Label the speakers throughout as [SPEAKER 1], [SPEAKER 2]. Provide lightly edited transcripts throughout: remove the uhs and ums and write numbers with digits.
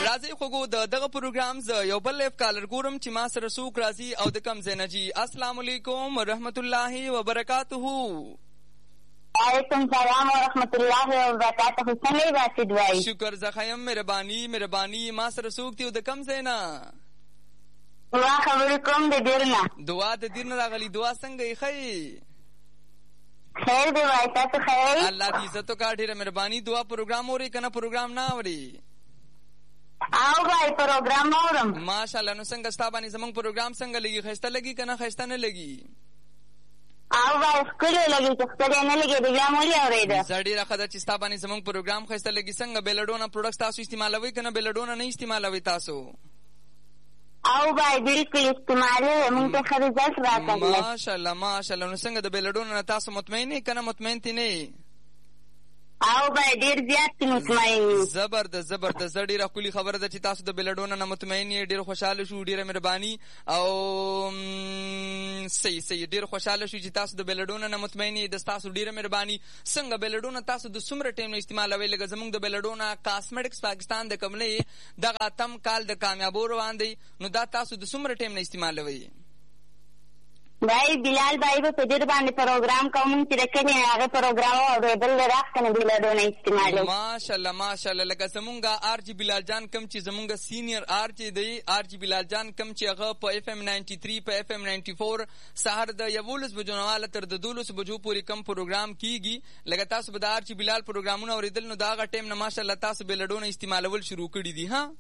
[SPEAKER 1] راځي خو دغه پروګرام ز یو بل لیف کالر ګورم چې ما سره څوک راځي او د کم ځای نه جی. السلام علیکم ورحمت الله وبرکاتہ.
[SPEAKER 2] وعلیکم السلام ورحمت الله وبرکاتہ. څنګه باسي دوی؟
[SPEAKER 1] شکر زخیم مهرباني. ما سره څوک دی د کم ځای نه؟
[SPEAKER 2] دعا خبرې کوم د دیرنا.
[SPEAKER 1] دعا د دیرنا راغلی. دعا څنګه یې خی؟
[SPEAKER 2] خیر دی وای تاسو خیر؟
[SPEAKER 1] الله دې عزت وکړي. ډیره مهرباني. دعا پروګرام اوري کنه پروګرام نه اوري؟
[SPEAKER 2] او بھائی پروگرام اورم.
[SPEAKER 1] ماشاءالله. نو څنګه ستا باندې زمونږ پروګرام څنګه لګي؟ خسته لګي کنه خسته نه لګي؟
[SPEAKER 2] او بھائی ښکلی لګي چې خسته نه لګي. د بیا مولي اورېده
[SPEAKER 1] زه ډېره ښه ده چې ستا باندې زمونږ پروګرام خسته لګي. څنګه بیلډونه پروډکټس تاسو استعمالوئ کنه بیلډونه نه استعمالوئ تاسو؟
[SPEAKER 2] او بھائی بالکل استعمالوي. موږ ته ښه رزلټ راکړی.
[SPEAKER 1] ماشاءالله. نو څنګه د بیلډونه نه تاسو مطمئن یې کنه مطمئن تې نه؟
[SPEAKER 2] او بھائی ډیر زیات مطمئن.
[SPEAKER 1] زبردست. ډیره ښکلې خبره ده چې تاسو د بیلډونه نه مطمئن یې. ډیر خوشحاله شو. ډیره مهرباني. او صحیح ډیر خوشحاله شو چې تاسو د بیلډونه نه مطمئن یې. د تاسو ډیره مهرباني. څنګه بیلډونه تاسو د څومره ټیم نه استعمالوئ؟ لکه زموږ د بیلډونه کاسمیټکس پاکستان د کمپنۍ دغه اتم کال د کامیابو روان دی. نو دا تاسو د څومره ټیم نه استعمالوئ؟
[SPEAKER 2] بھائی بلال بھائی په دې باندې پروګرام کوم چې راکړي هغه پروګرام او بل راکنه بلادونه استعمالوي.
[SPEAKER 1] ماشاءالله. لکه زمونږ آر جی بلال جان کم چې زمونږ سینیئر آر جی دی. آر جی بلال جان کم چې هغه په اف ام 93 په اف ام 94 سحر د 11 بجو نه تر د 12 بجو پورې کم پروګرام کیږي. لکه تاسو به د آر جی بلال پروګرامونه اوریدل نو دا غ ټیم نه ماشاءالله تاسو بلډونه استعمالول شروع کړی دي. ها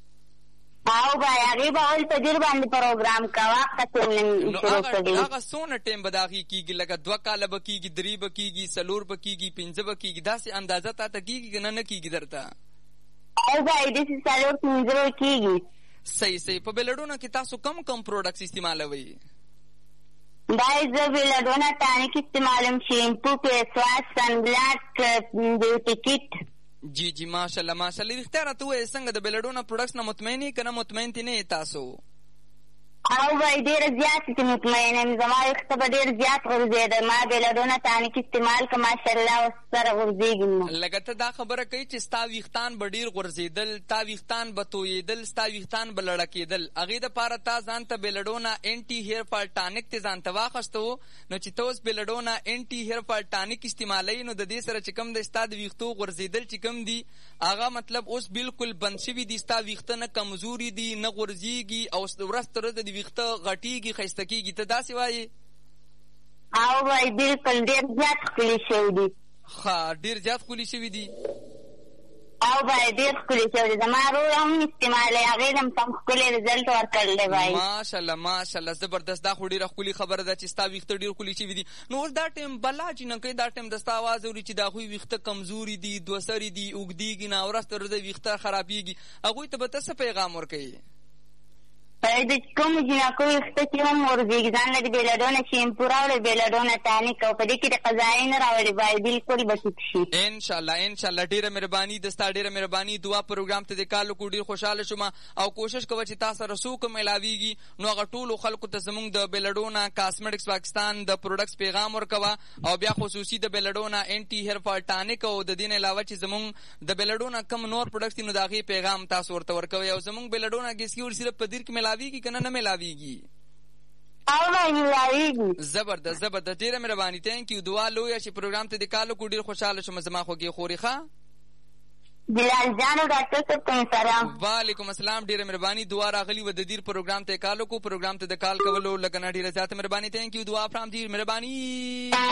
[SPEAKER 2] او بھائی هغه به اول په دې باندې پروګرام کاوه ختم شروع کړی.
[SPEAKER 1] هغه څونه ټیم به داخلي کیږي؟ لکه 2 کاله به کیږي 3 به کیږي 4 به کیږي 5 به کیږي داسې اندازه تا کیږي کنه نه کیږي درته؟
[SPEAKER 2] او بھائی دې 4 5 کیږي.
[SPEAKER 1] صحیح. په بلډونو کې تاسو کم پروډکټس استعمالوي؟
[SPEAKER 2] بھائی زه بلډونه ټانک استعمالوم. شیمپو فیس واش سن بلاک بیوټی کیټ.
[SPEAKER 1] جی ماشاءالله. رښتیا راته ووایه څنګه د بلډونه پروډکټس نه مطمئن یې که نه مطمئن تې نه یې تاسو؟
[SPEAKER 2] او بھائی ډېره زیات چې مطمئن یم. زما ویښته به ډېر زیات غورځېده. ما بلډونه ټانک استعمال که ماشاءالله ورسره غورځېږي نو.
[SPEAKER 1] لکه ته دا خبره کوي چې ستا ویښتان به ډېر غورځېدل، تا ویښتان به تویېدل، ستا ویښتان به لړه کېدل. هغې دپاره تا ځان ته بلډونه انټي هیر فال ټانک ته ځان ته واخیسته و. نو چې ته اوس بلډونه انټي هیر فال ټانک استعمالوي نو د دې سره چې کوم دی ستا د ویښتو غورځېدل چې کوم دي هغه مطلب اوس بالکل بند شوي دي. ستا ویښته نه کمزوري دي نه غورځېږي او ورځ تر ورځه د ویښته غټیږي ښایسته کېږي. ته داسې وایې؟
[SPEAKER 2] او بھائی بالکل ډېر زیات ښکلي شوي دي.
[SPEAKER 1] ښه ډېر زیات ښکلي شوي دي.
[SPEAKER 2] او بھائی ډېر ښکلي شوي دي. زما ورور هم استعمالوي هغې هم سم ښکلی رزلټ ورکړلی بھائی.
[SPEAKER 1] ماشاءالله. زبردست. دا خو ډېره ښکلې خبره ده چې ستا ویښته ډېر ښکلي شوي دي. نو اوس دا ټیم بلا چې نه کوي دا ټیم د ستا اواز اوري چې د هغوی ویښته کمزوري دي دوه سري دي اوږدېږي نه ورځ تر ورځه ویښته خرابېږي هغوی ته به ته څه پیغام ورکوي؟
[SPEAKER 2] د کومو جنکو ویښته چې هم غورځېږي ځان له د بلډونه شیمپو راوړئ بلډونه ټانک او په دې کې د قضایي نه راوړئ باید بالکل به ټیک شي. انشاءالله. ډېره مهرباني د ستا ډېره مهرباني. دعا پروګرام ته د کال وکړو. ډېر خوشحاله شوم او کوشش کوه چې تا سره څوک میلاویږي نو هغه ټولو خلکو ته زموږ د بلډونه کاسمیټکس پاکستان د پروډکټس پیغام ورکوه او بیا خصوصي د بلډونه انټي هیر فال ټانک او د دې نه علاوه چې زموږ د بلډونه کم نور پروډکټس دي نو د هغې پیغام تاسو ورته ورکوئ. او زموږ بلډونه ګیسکي ور صرف په دیر کې میلاویږي که نه میلاویږي؟ او میلاویږي.
[SPEAKER 1] زبردست. ډېره مهرباني. تینکیو. دعا لویه چې پروګرام ته دې کال وکړو. ډېر خوشحاله شوم. زما خوږې خورې ښه
[SPEAKER 2] بلال جانو ډاکټر صاحب ته سلام.
[SPEAKER 1] وعلیکم السلام. ډېره مهرباني. دعا راغلي و د دیر پروګرام ته کال وکړو. پروګرام ته د کال کولو لکه نه ډېره زیاته مهرباني. تینکیو. دعا فرام دیر مهرباني.